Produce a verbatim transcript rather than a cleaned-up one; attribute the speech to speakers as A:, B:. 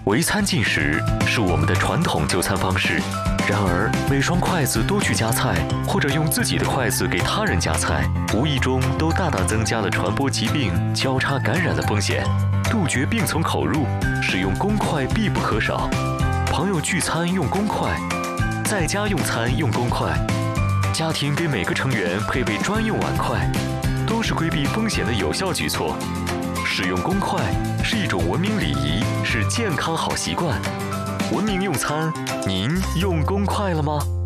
A: 围餐进食是我们的传统就餐方式，然而每双筷子都去夹菜，或者用自己的筷子给他人夹菜，无意中都大大增加了传播疾病、交叉感染的风险。杜绝病从口入，使用公筷必不可少。朋友聚餐用公筷，在家用餐用公筷，家庭给每个成员配备专用碗筷，都是规避风险的有效举措。使用公筷是一种文明礼仪，是健康好习惯。文明用餐，您用公筷了吗？